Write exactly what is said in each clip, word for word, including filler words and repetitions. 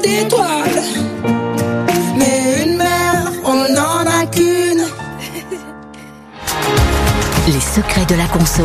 d'étoiles. Mais une mère, on n'en a qu'une. Les secrets de la conso,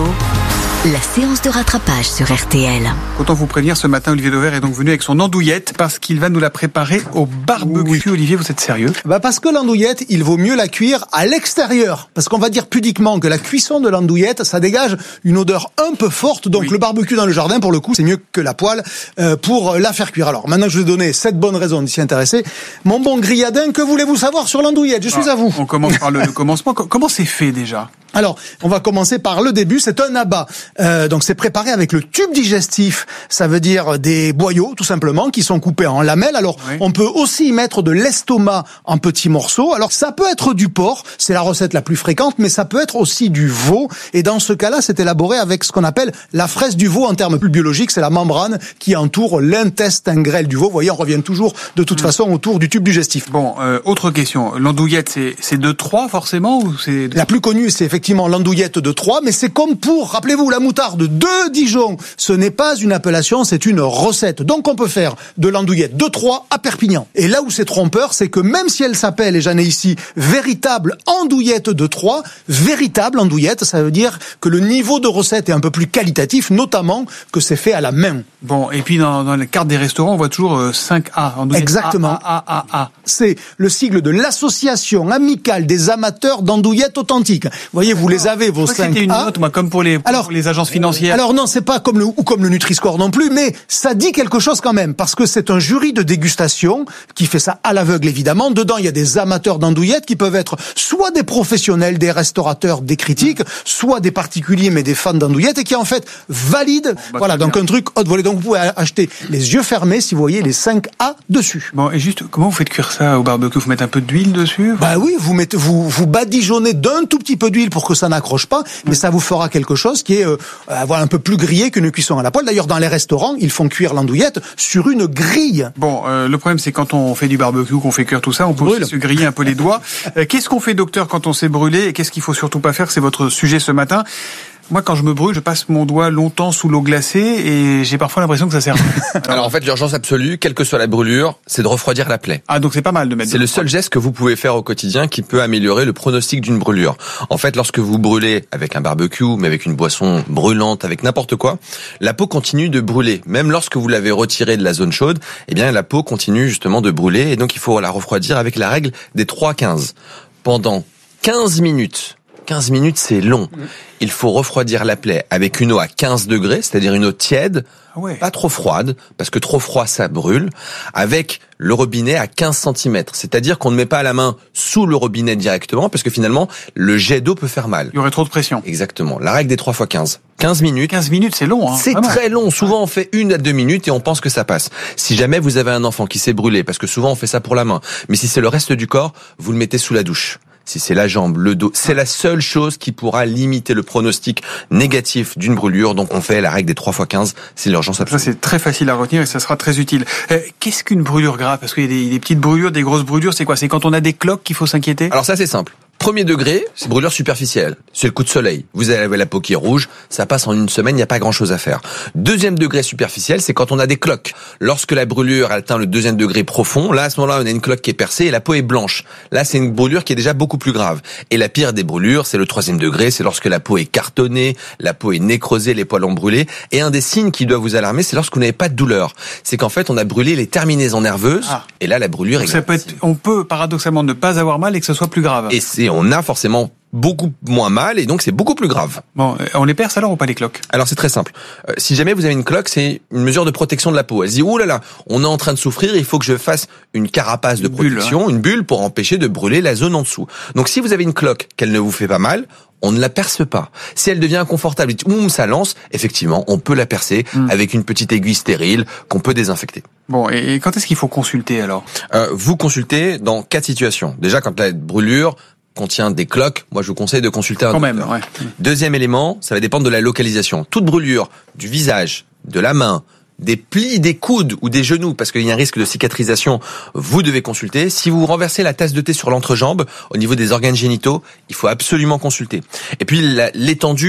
la séance de rattrapage sur R T L. Autant vous prévenir, ce matin, Olivier Dauvert est donc venu avec son andouillette parce qu'il va nous la préparer au barbecue. Oui. Olivier, vous êtes sérieux? Bah parce que l'andouillette, il vaut mieux la cuire à l'extérieur. Parce qu'on va dire pudiquement que la cuisson de l'andouillette, ça dégage une odeur un peu forte. Donc oui. Le barbecue dans le jardin, pour le coup, c'est mieux que la poêle euh, pour la faire cuire. Alors maintenant que je vous ai donné sept bonnes raisons de s'y intéresser, mon bon grilladin, que voulez-vous savoir sur l'andouillette? Je suis ah, à vous. On commence par le, le commencement. Comment c'est fait déjà? Alors, on va commencer par le début. C'est un abat. Euh, donc, c'est préparé avec le tube digestif. Ça veut dire des boyaux, tout simplement, qui sont coupés en lamelles. Alors, oui. On peut aussi y mettre de l'estomac en petits morceaux. Alors, ça peut être du porc. C'est la recette la plus fréquente, mais ça peut être aussi du veau. Et dans ce cas-là, c'est élaboré avec ce qu'on appelle la fraise du veau en termes plus biologiques. C'est la membrane qui entoure l'intestin grêle du veau. Vous voyez, on revient toujours, de toute mmh. façon, autour du tube digestif. Bon, euh, autre question. L'andouillette, c'est, c'est de Troyes, forcément, ou c'est... La plus connue, c'est effectivement l'andouillette de Troyes, mais c'est comme pour, rappelez-vous, la moutarde de Dijon. Ce n'est pas une appellation, c'est une recette. Donc on peut faire de l'andouillette de Troyes à Perpignan. Et là où c'est trompeur, c'est que même si elle s'appelle, et j'en ai ici, véritable andouillette de Troyes, véritable andouillette, ça veut dire que le niveau de recette est un peu plus qualitatif, notamment que c'est fait à la main. Bon, et puis dans, dans la carte des restaurants, on voit toujours euh, cinq A. Andouillette. Exactement. A, A, A, A. C'est le sigle de l'Association amicale des amateurs d'andouillettes authentiques. Vous voyez, vous les avez, vos cinq A. C'était une note, moi, comme pour les, pour alors, les agences financières. Alors non, c'est pas comme le, ou comme le Nutri-Score non plus, mais ça dit quelque chose quand même, parce que c'est un jury de dégustation qui fait ça à l'aveugle, évidemment. Dedans, il y a des amateurs d'andouillettes qui peuvent être soit des professionnels, des restaurateurs, des critiques, soit des particuliers, mais des fans d'andouillettes, et qui en fait valident. Bon, bah, voilà, donc bien. Un truc haute volée. Donc vous pouvez acheter les yeux fermés si vous voyez les cinq A dessus. Bon, et juste, comment vous faites cuire ça au barbecue? Vous mettez un peu d'huile dessus? Bah oui, vous mettez, vous, vous badigeonnez d'un tout petit peu d'huile pour que ça n'accroche pas, mais ça vous fera quelque chose qui est euh, voilà, un peu plus grillé qu'une cuisson à la poêle. D'ailleurs, dans les restaurants, ils font cuire l'andouillette sur une grille. Bon, euh, le problème, c'est quand on fait du barbecue, qu'on fait cuire tout ça, on peut Brûle. aussi se griller un peu les doigts. Euh, qu'est-ce qu'on fait, docteur, quand on s'est brûlé, et qu'est-ce qu'il faut surtout pas faire? C'est votre sujet ce matin. Moi, quand je me brûle, je passe mon doigt longtemps sous l'eau glacée et j'ai parfois l'impression que ça sert. Alors, Alors en fait, l'urgence absolue, quelle que soit la brûlure, c'est de refroidir la plaie. Ah, donc c'est pas mal de mettre. C'est le seul geste que vous pouvez faire au quotidien qui peut améliorer le pronostic d'une brûlure. En fait, lorsque vous brûlez avec un barbecue, mais avec une boisson brûlante, avec n'importe quoi, la peau continue de brûler. Même lorsque vous l'avez retirée de la zone chaude, eh bien, la peau continue justement de brûler et donc il faut la refroidir avec la règle des trois quinze. Pendant quinze minutes. quinze minutes, c'est long. Il faut refroidir la plaie avec une eau à quinze degrés, c'est-à-dire une eau tiède, ah ouais. Pas trop froide, parce que trop froid, ça brûle, avec le robinet à quinze centimètres. C'est-à-dire qu'on ne met pas la main sous le robinet directement, parce que finalement, le jet d'eau peut faire mal. Il y aurait trop de pression. Exactement. La règle des trois fois quinze. quinze minutes. quinze minutes, c'est long, hein. C'est vraiment. Très long. Souvent, on fait une à deux minutes et on pense que ça passe. Si jamais vous avez un enfant qui s'est brûlé, parce que souvent on fait ça pour la main, mais si c'est le reste du corps, vous le mettez sous la douche. Si c'est la jambe, le dos, c'est la seule chose qui pourra limiter le pronostic négatif d'une brûlure. Donc on fait la règle des trois fois quinze, c'est l'urgence absolue. Ça c'est très facile à retenir et ça sera très utile. Euh, qu'est-ce qu'une brûlure grave? Parce qu'il y a des, des petites brûlures, des grosses brûlures, c'est quoi? C'est quand on a des cloques qu'il faut s'inquiéter? Alors ça c'est simple. Premier degré, c'est brûlure superficielle. C'est le coup de soleil. Vous avez la peau qui est rouge, ça passe en une semaine, il n'y a pas grand-chose à faire. Deuxième degré superficiel, c'est quand on a des cloques. Lorsque la brûlure atteint le deuxième degré profond, là, à ce moment-là, on a une cloque qui est percée et la peau est blanche. Là, c'est une brûlure qui est déjà beaucoup plus grave. Et la pire des brûlures, c'est le troisième degré, c'est lorsque la peau est cartonnée, la peau est nécrosée, les poils ont brûlé. Et un des signes qui doit vous alarmer, c'est lorsque vous n'avez pas de douleur. C'est qu'en fait, on a brûlé les terminaisons nerveuses, ah. et là, la brûlure Donc est ça peut être, on peut paradoxalement ne pas avoir mal et que ce soit plus grave. Et c'est, on a forcément beaucoup moins mal et donc c'est beaucoup plus grave. Bon, on les perce alors ou pas les cloques? Alors c'est très simple. Euh, si jamais vous avez une cloque, c'est une mesure de protection de la peau. Elle se dit ouh là là, on est en train de souffrir, il faut que je fasse une carapace de une protection, bulle, hein. une bulle pour empêcher de brûler la zone en dessous. Donc si vous avez une cloque, qu'elle ne vous fait pas mal, on ne la perce pas. Si elle devient inconfortable, oum, ça lance, effectivement, on peut la percer mmh. avec une petite aiguille stérile qu'on peut désinfecter. Bon, et quand est-ce qu'il faut consulter alors? euh, Vous consultez dans quatre situations. Déjà, quand la brûlure contient des cloques, moi je vous conseille de consulter un Quand docteur. même, ouais. Deuxième élément, ça va dépendre de la localisation. Toute brûlure du visage, de la main, des plis des coudes ou des genoux, parce qu'il y a un risque de cicatrisation, vous devez consulter. Si vous renversez la tasse de thé sur l'entrejambe, au niveau des organes génitaux, il faut absolument consulter. Et puis la, l'étendue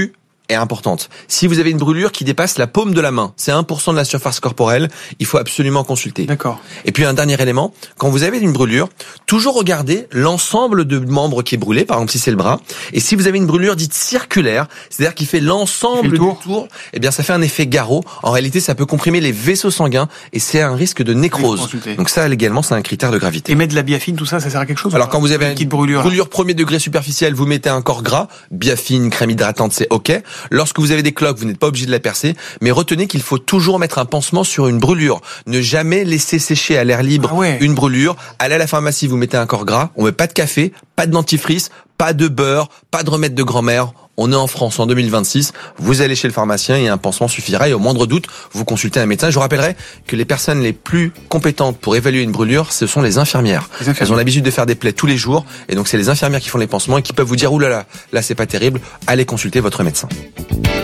est importante. Si vous avez une brûlure qui dépasse la paume de la main, c'est un pour cent de la surface corporelle, il faut absolument consulter. D'accord. Et puis un dernier élément, quand vous avez une brûlure, toujours regarder l'ensemble de membres qui est brûlé, par exemple si c'est le bras, et si vous avez une brûlure dite circulaire, c'est-à-dire qui fait l'ensemble fait le tour. du tour, eh bien ça fait un effet garrot. En réalité, ça peut comprimer les vaisseaux sanguins et c'est un risque de nécrose. Donc ça, également, c'est un critère de gravité. Et mettre de la biafine, tout ça, ça sert à quelque chose? Alors quand vous avez une petite brûlure, brûlure premier degré superficielle, vous mettez un corps gras, biafine, crème hydratante, c'est ok. Lorsque vous avez des cloques, vous n'êtes pas obligé de la percer, mais retenez qu'il faut toujours mettre un pansement sur une brûlure. Ne jamais laisser sécher à l'air libre ah ouais. une brûlure. Allez à la pharmacie, vous mettez un corps gras, on met pas de café, pas de dentifrice, pas de beurre, pas de remède de grand-mère. On est en France en deux mille vingt-six, vous allez chez le pharmacien et un pansement suffira et au moindre doute, vous consultez un médecin. Je vous rappellerai que les personnes les plus compétentes pour évaluer une brûlure, ce sont les infirmières. Les infirmières. Elles ont l'habitude de faire des plaies tous les jours et donc c'est les infirmières qui font les pansements et qui peuvent vous dire « Ouh là là, là c'est pas terrible, allez consulter votre médecin ».